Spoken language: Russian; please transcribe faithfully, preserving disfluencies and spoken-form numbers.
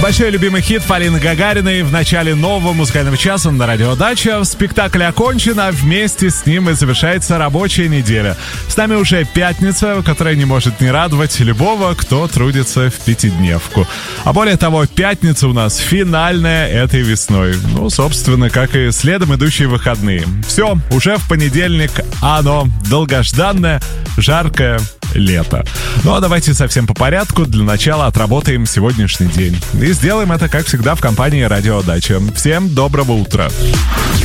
Большой любимый хит Полины Гагариной в начале нового музыкального часа на Радио Дача. Спектакль окончен, а вместе с ним и завершается рабочая неделя. С нами уже пятница, которая не может не радовать любого, кто трудится в пятидневку. А более того, пятница у нас финальная этой весной. Ну, собственно, как и следом идущие выходные. Все, уже в понедельник оно долгожданное, жаркое лето. Ну а давайте совсем по порядку. Для начала отработаем сегодняшний день. И сделаем это, как всегда, в компании Радио Дача. Всем доброго утра.